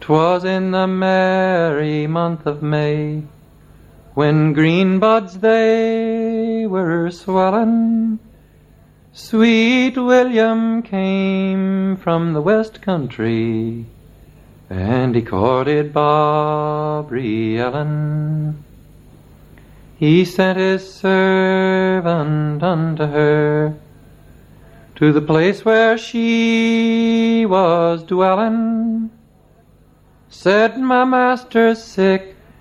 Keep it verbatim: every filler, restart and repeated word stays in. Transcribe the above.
'Twas in the merry month of May, when green buds they were swellin', sweet William came from the west country, and he courted Barbary Ellen. He sent his servant unto her, to the place where she was dwellin'. Said, my master's sick,